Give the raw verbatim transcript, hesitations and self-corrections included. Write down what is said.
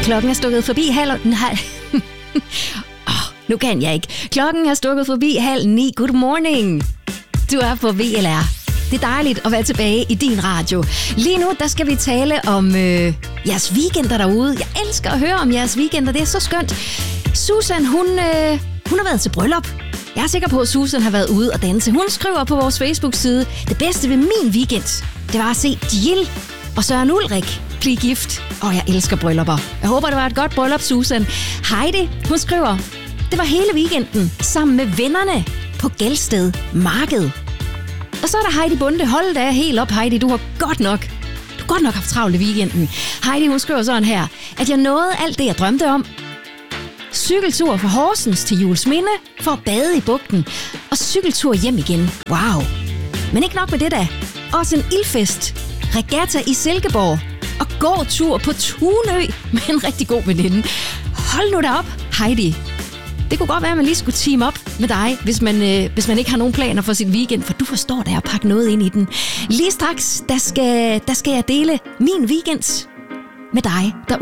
Klokken er stukket forbi halv... Nej. oh, nu kan jeg ikke. Klokken er stukket forbi halv ni. Good morning. Du er på V L R. Det er dejligt at være tilbage i din radio. Lige nu, der skal vi tale om øh, jeres weekender derude. Jeg elsker at høre om jeres weekender. Det er så skønt. Susan, hun, øh, hun har været til bryllup. Jeg er sikker på, at Susan har været ude og danse. Hun skriver på vores Facebook-side, det bedste ved min weekend, det var at se Jill og Søren Ulrik blive gift. Og jeg elsker bryllupper. Jeg håber, det var et godt bryllup, Susan. Heidi, hun skriver, det var hele weekenden sammen med vennerne på Gelsted Marked. Og så er der Heidi Bunde. Hold da helt op, Heidi. Du har godt nok, du har godt nok haft travlt i weekenden. Heidi, hun skriver sådan her, at jeg nåede alt det, jeg drømte om. Cykeltur fra Horsens til Juelsminde for at bade i bugten. Og cykeltur hjem igen. Wow. Men ikke nok med det da. Også en ildfest. Regatta i Silkeborg. Og gåtur på Tunø med en rigtig god veninde. Hold nu da op, Heidi. Det kunne godt være, at man lige skulle team op med dig, hvis man, øh, hvis man ikke har nogen planer for sin weekend, for du forstår da at pakke noget ind i den. Lige straks, der skal, der skal jeg dele min weekend med dig derude.